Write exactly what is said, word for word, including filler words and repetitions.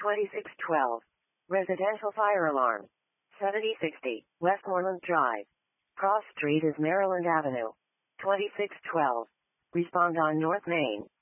twenty-six twelve. Residential fire alarm. seventy sixty, Westmoreland Drive. Cross Street is Maryland Avenue. twenty-six twelve. Respond on North Main.